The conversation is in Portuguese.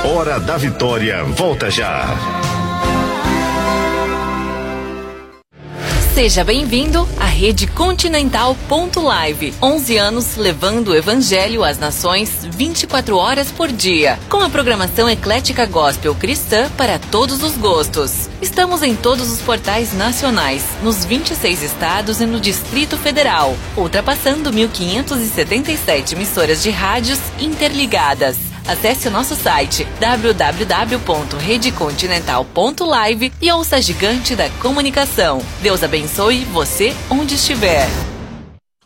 Hora da Vitória volta já. Seja bem-vindo à Rede Continental.live. 11 anos levando o Evangelho às nações 24 horas por dia. Com a programação eclética gospel cristã para todos os gostos. Estamos em todos os portais nacionais, nos 26 estados e no Distrito Federal, ultrapassando 1.577 emissoras de rádios interligadas. Acesse o nosso site www.redecontinental.live e ouça a gigante da comunicação. Deus abençoe você onde estiver.